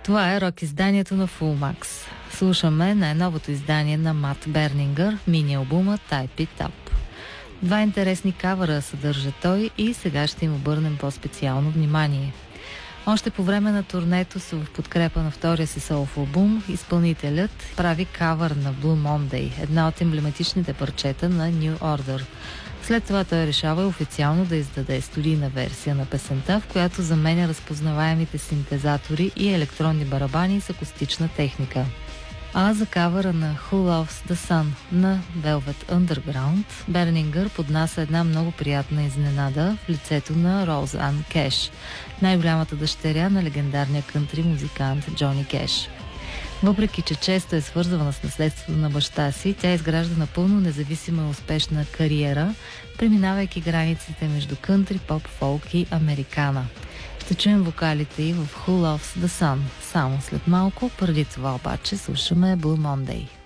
Това е рок изданието на Full Max. Слушаме най-новото издание на Мат Бернингър, мини-албума Type It Up. Два интересни кавъра съдържа той и сега ще им обърнем по-специално внимание. Още по време на турнето си в подкрепа на втория си солов албум, изпълнителят прави кавър на Blue Monday, една от емблематичните парчета на New Order. След това той решава официално да издаде студийна версия на песента, в която заменя разпознаваемите синтезатори и електронни барабани с акустична техника. А за кавъра на Who Loves the Sun на Velvet Underground, Бернингър поднася една много приятна изненада в лицето на Роуз Ан Кеш, най-голямата дъщеря на легендарния кънтри музикант Джони Кеш. Въпреки че често е свързвана с наследството на баща си, тя изгражда напълно независима и успешна кариера, преминавайки границите между кънтри, поп, фолк и американа. Ще чуем вокалите й в Who Loves the Sun само след малко, преди това обаче слушаме Blue Monday.